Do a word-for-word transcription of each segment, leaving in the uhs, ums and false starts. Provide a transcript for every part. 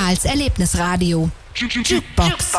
als Erlebnisradio. Jukebox.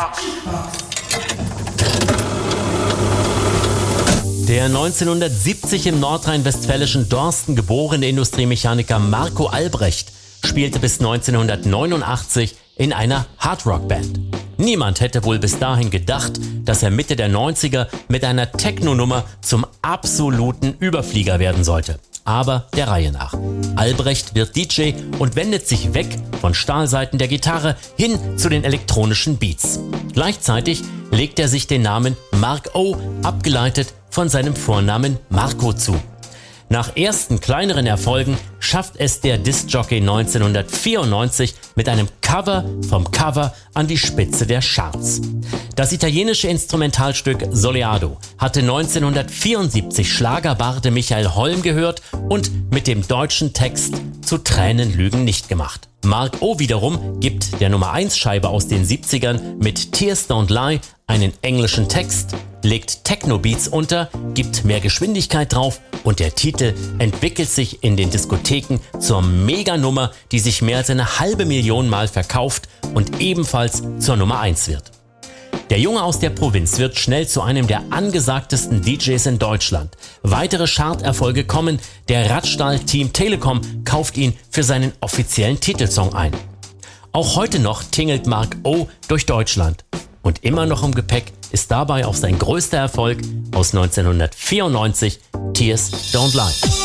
Der neunzehnhundertsiebzig im nordrhein-westfälischen Dorsten geborene Industriemechaniker Marco Albrecht spielte bis neunzehnhundertneunundachtzig in einer Hardrock-Band. Niemand hätte wohl bis dahin gedacht, dass er Mitte der neunziger mit einer Techno-Nummer zum absoluten Überflieger werden sollte. Aber der Reihe nach. Albrecht wird D J und wendet sich weg von Stahlsaiten der Gitarre hin zu den elektronischen Beats. Gleichzeitig legt er sich den Namen Mark O, abgeleitet von seinem Vornamen Marco, zu. Nach ersten kleineren Erfolgen schafft es der Diskjockey neunzehnhundertvierundneunzig mit einem Cover vom Cover an die Spitze der Charts. Das italienische Instrumentalstück Soleado hatte neunzehnhundertvierundsiebzig Schlagerbarde Michael Holm gehört und mit dem deutschen Text zu Tränen lügen nicht gemacht. Mark O wiederum gibt der Nummer eins Scheibe aus den siebzigern mit Tears Don't Lie einen englischen Text, legt Techno-Beats unter, gibt mehr Geschwindigkeit drauf und der Titel entwickelt sich in den Diskotheken zur Meganummer, die sich mehr als eine halbe Million Mal verkauft und ebenfalls zur Nummer eins wird. Der Junge aus der Provinz wird schnell zu einem der angesagtesten D Js in Deutschland. Weitere Charterfolge kommen, der Radstall Team Telekom kauft ihn für seinen offiziellen Titelsong ein. Auch heute noch tingelt Mark O durch Deutschland. Und immer noch im Gepäck ist dabei auch sein größter Erfolg aus neunzehnhundertvierundneunzig, Tears Don't Lie.